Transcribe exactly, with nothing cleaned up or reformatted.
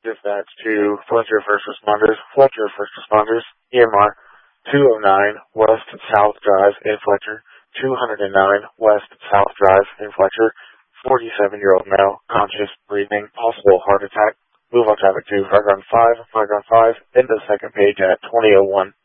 Dispatch to Fletcher First Responders, Fletcher First Responders, E M R two oh nine West South Drive in Fletcher, two oh nine West South Drive in Fletcher, forty-seven-year-old male, conscious, breathing, possible heart attack. Move on traffic to Fire Ground five, Fire Ground five, into the second page at twenty oh one.